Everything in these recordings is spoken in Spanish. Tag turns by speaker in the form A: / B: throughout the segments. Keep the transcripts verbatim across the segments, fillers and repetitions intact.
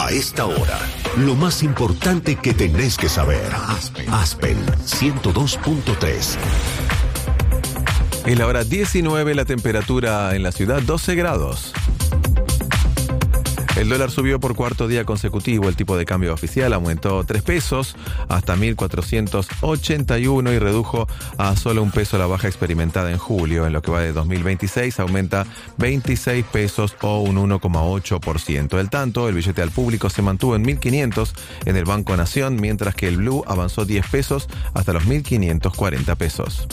A: A esta hora, lo más importante que tenés que saber. Aspen, Aspen ciento dos punto tres.
B: Es la hora diecinueve, la temperatura en la ciudad doce grados. El dólar subió por cuarto día consecutivo, el tipo de cambio oficial aumentó tres pesos hasta mil cuatrocientos ochenta y uno y redujo a solo un peso la baja experimentada en julio. En lo que va de dos mil veintiséis aumenta veintiséis pesos o un uno coma ocho por ciento. El tanto, el billete al público se mantuvo en mil quinientos en el Banco Nación, mientras que el blue avanzó diez pesos hasta los mil quinientos cuarenta pesos.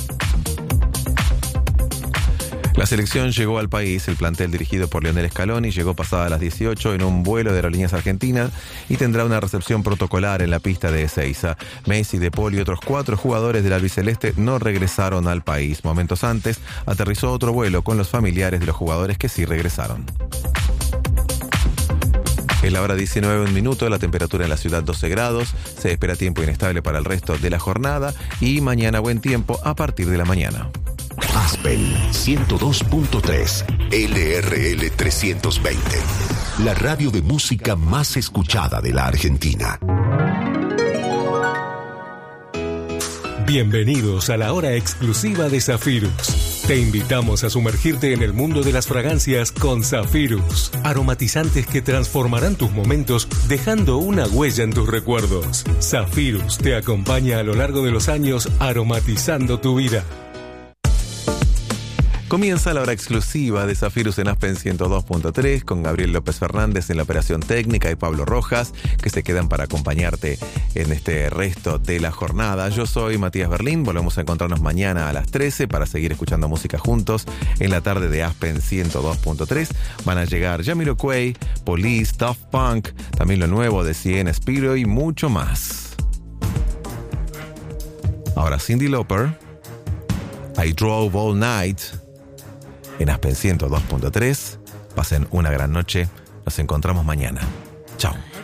B: La selección llegó al país, el plantel dirigido por Lionel Scaloni llegó pasada las dieciocho en un vuelo de Aerolíneas Argentinas y tendrá una recepción protocolar en la pista de Ezeiza. Messi, De Paul y otros cuatro jugadores del albiceleste no regresaron al país. Momentos antes, aterrizó otro vuelo con los familiares de los jugadores que sí regresaron. Es la hora diecinueve, un minuto, la temperatura en la ciudad doce grados, se espera tiempo inestable para el resto de la jornada y mañana buen tiempo a partir de la mañana.
A: Aspen ciento dos punto tres, L R L trescientos veinte, la radio de música más escuchada de la Argentina.
C: Bienvenidos a la hora exclusiva de Zafirus. Te invitamos a sumergirte en el mundo de las fragancias con Zafirus. Aromatizantes que transformarán tus momentos dejando una huella en tus recuerdos. Zafirus te acompaña a lo largo de los años aromatizando tu vida.
B: Comienza la hora exclusiva de Zafirus en Aspen ciento dos punto tres con Gabriel López Fernández en la operación técnica y Pablo Rojas, que se quedan para acompañarte en este resto de la jornada. Yo soy Matías Berlín, volvemos a encontrarnos mañana a las trece para seguir escuchando música juntos en la tarde de Aspen ciento dos punto tres. Van a llegar Jamiroquai, Police, Daft Punk, también lo nuevo de Cien Spiro y mucho más. Ahora Cyndi Lauper, I Drove All Night, en Aspen ciento dos punto tres. Pasen una gran noche. Nos encontramos mañana. Chao.